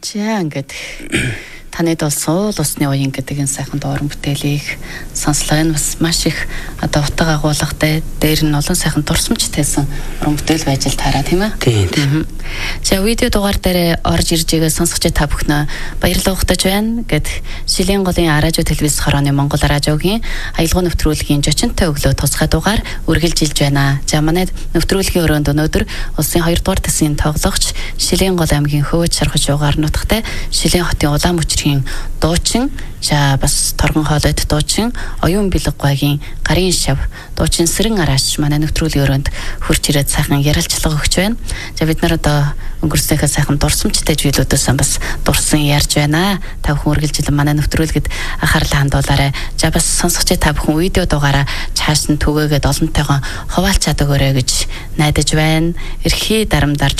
За ингээд таныг бол суул усны уян гэдэг энэ сайхан дууран бүтээлийг сонслоо. Энэ бас маш их одоо утга агуулгатай дээр нь олон сайхан дурсамжтайсан уран бүтээл байж л таараа тийм ээ. Тийм. За видео дугаар дээр орж ирж байгаа сонсогч та бүхэн баярлалаа ухтаж байна гэд Шилийн голын радио телевиз хорооны Монгол радиогийн аялал нэвтрүүлгийн зочинтой өглөө тусгай дугаар үргэлжилж байна. За манай нэвтрүүлгийн өрөөнд өнөөдөр улсын 2 дугаар тасгийн тоглогч Шилийн гол аймгийн Хөвөж Шархаж угаар нутагтай Шилийн хотын улаан мөчрийн дуучин за бас торгон хоолойд дуучин оюун бэлэггүйгийн гарын шав дуучин Сэрэн Араач манай нэвтрүүлгийн өрөөнд хурж ирээд сайхан ярилцлага өгч байна. За бид нар одоо өнгөрснөөхөө сайхан дурсамжтай зүйлүүдээс бас дурсан ярьж байна. Та бүхэн үргэлжлэн манай нэвтрүүлгэд анхаарлаа хандуулаарай. За бас сонсогч та бүхэн видео дугаараа цааш нь түгээгээд олонтойгоо хуваалцаад өгөөрэй гэж найдаж байна. Эрхий дарамдарж